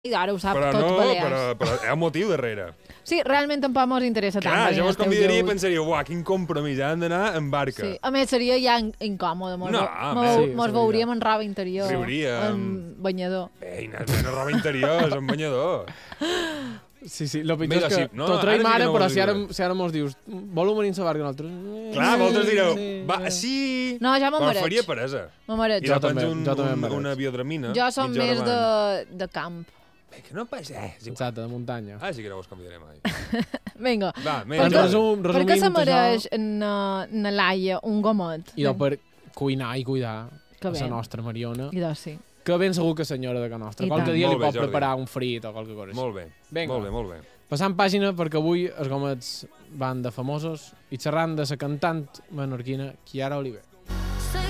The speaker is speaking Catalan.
I ara ho sap però tot no, Balears. però hi ha un motiu darrere. Sí, realment tampoc mos interessa tant. Clar, jo venir vos al teu convidaria i lloc. pensaria, uah, quin compromís, han d'anar en barca. Sí. A més, seria ja incòmode. Mos veuríem en roba interior. Riuríem. En banyador. Eines, una roba interior, és un banyador. Sí, lo pitjor és que no, t'ho traiem ara, no però si ara mos dius voleu venir a la barca nosaltres... Clar, vosaltres direu, va, sí... No, ja Però faria peresa. Me mareig. I Jo depens també una biodramina. Jo som més de camp. Bé, que no passa res. Exacte, de muntanya. Ah, sí que no vos convidaré mai. Vinga. Va, En resum, per què se mereix na Laia un gomet? I per cuinar i cuidar Que la nostra Mariona. I doncs sí. Que ben segur que senyora de casa nostra. I Qualque tant. dia li Molt bé, pot Jordi. preparar un frit o qualque cosa així. Molt bé, Vinga. molt bé, molt bé. Passant pàgina perquè avui els gomets van de famosos i xerrant de la cantant menorquina Chiara Oliver.